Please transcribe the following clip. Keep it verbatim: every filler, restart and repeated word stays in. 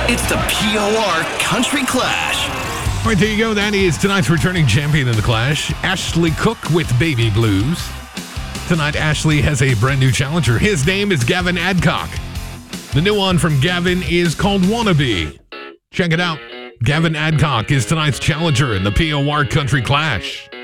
It's the P O R Country Clash. All right, there you go. That is tonight's returning champion in the Clash, Ashley Cook with Baby Blues. Tonight, Ashley has a brand new challenger. His name is Gavin Adcock. The new one from Gavin is called Wannabe. Check it out. Gavin Adcock is tonight's challenger in the P O R Country Clash.